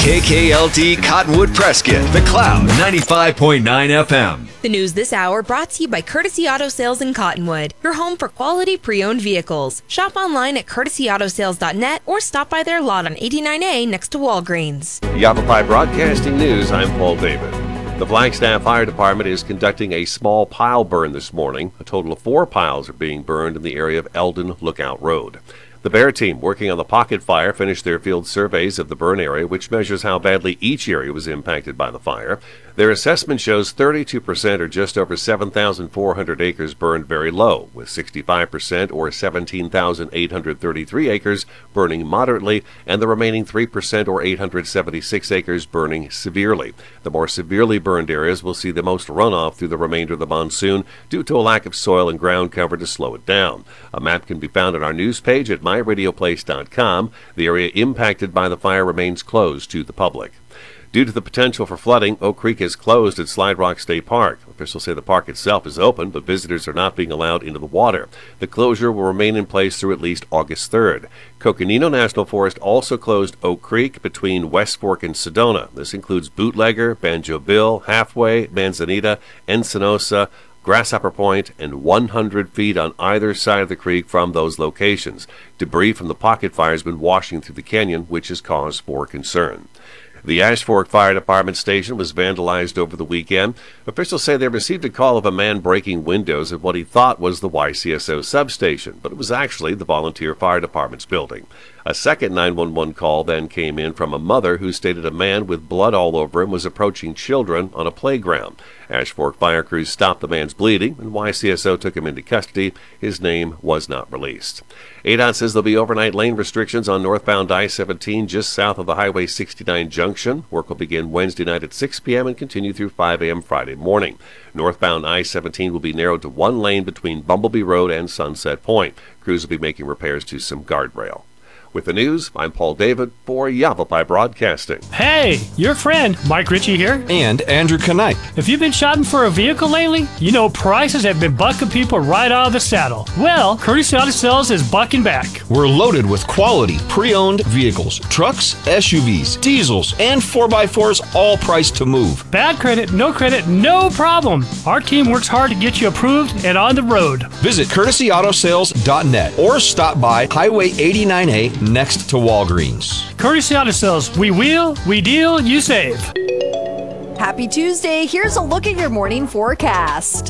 KKLD Cottonwood Prescott, The Cloud 95.9 FM. The news this hour brought to you by Courtesy Auto Sales in Cottonwood, your home for quality pre-owned vehicles. Shop online at courtesyautoSales.net or stop by their lot on 89A next to Walgreens. Yavapai Broadcasting News, I'm Paul David. The Flagstaff Fire Department is conducting a small pile burn this morning. A total of 4 piles are being burned in the area of Eldon Lookout Road. The Bear team working on the pocket fire finished their field surveys of the burn area, which measures how badly each area was impacted by the fire. Their assessment shows 32% or just over 7,400 acres burned very low, with 65% or 17,833 acres burning moderately, and the remaining 3% or 876 acres burning severely. The more severely burned areas will see the most runoff through the remainder of the monsoon due to a lack of soil and ground cover to slow it down. A map can be found on our news page at myradioplace.com. The area impacted by the fire remains closed to the public. Due to the potential for flooding, Oak Creek is closed at Slide Rock State Park. Officials say the park itself is open, but visitors are not being allowed into the water. The closure will remain in place through at least August 3rd. Coconino National Forest also closed Oak Creek between West Fork and Sedona. This includes Bootlegger, Banjo Bill, Halfway, Manzanita, Encinosa, Grasshopper Point, and 100 feet on either side of the creek from those locations. Debris from the pocket fire has been washing through the canyon, which has caused for concern. The Ash Fork Fire Department station was vandalized over the weekend. Officials say they received a call of a man breaking windows at what he thought was the YCSO substation, but it was actually the Volunteer Fire Department's building. A second 911 call then came in from a mother who stated a man with blood all over him was approaching children on a playground. Ash Fork fire crews stopped the man's bleeding, and YCSO took him into custody. His name was not released. ADOT says there'll be overnight lane restrictions on northbound I-17 just south of the Highway 69 junction. Work will begin Wednesday night at 6 p.m. and continue through 5 a.m. Friday morning. Northbound I-17 will be narrowed to one lane between Bumblebee Road and Sunset Point. Crews will be making repairs to some guardrail. With the news, I'm Paul David for Yavapai Broadcasting. Hey, your friend, Mike Ritchie here. And Andrew Knight. If you've been shopping for a vehicle lately, you know prices have been bucking people right out of the saddle. Well, Courtesy Auto Sales is bucking back. We're loaded with quality, pre-owned vehicles, trucks, SUVs, diesels, and 4x4s, all priced to move. Bad credit, no problem. Our team works hard to get you approved and on the road. Visit courtesyautoSales.net or stop by Highway 89A next to Walgreens. Courtesy Auto Sales. We wheel, we deal, you save. Happy Tuesday. Here's a look at your morning forecast.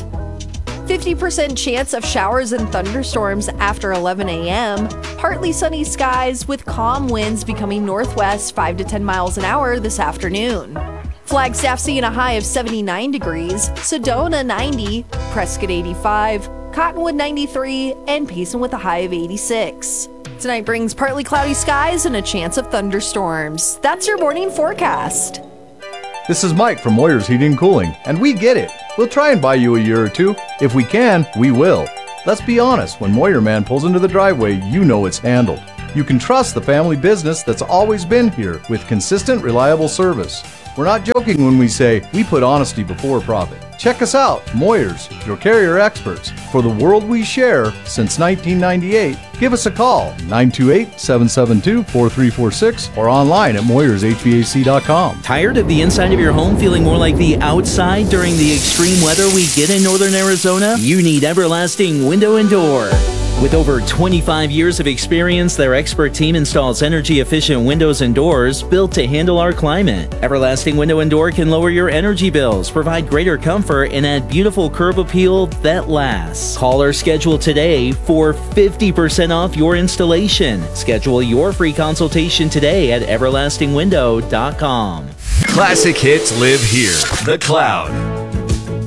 50% chance of showers and thunderstorms after 11 a.m. Partly sunny skies with calm winds becoming northwest 5 to 10 miles an hour this afternoon. Flagstaff seeing a high of 79 degrees, Sedona 90, Prescott 85, Cottonwood 93, and Payson with a high of 86. Tonight brings partly cloudy skies and a chance of thunderstorms. That's your morning forecast. This is Mike from Moyer's Heating and Cooling, and we get it. We'll try and buy you a year or two. If we can, we will. Let's be honest, when Moyer Man pulls into the driveway, you know it's handled. You can trust the family business that's always been here with consistent, reliable service. We're not joking when we say we put honesty before profit. Check us out, Moyers, your carrier experts. For the world we share since 1998, give us a call, 928-772-4346, or online at moyershvac.com. Tired of the inside of your home feeling more like the outside during the extreme weather we get in northern Arizona? You need Everlasting Window and Door. With over 25 years of experience, their expert team installs energy-efficient windows and doors built to handle our climate. Everlasting Window and Door can lower your energy bills, provide greater comfort, and add beautiful curb appeal that lasts. Call or schedule today for 50% off your installation. Schedule your free consultation today at everlastingwindow.com. Classic hits live here. The Cloud.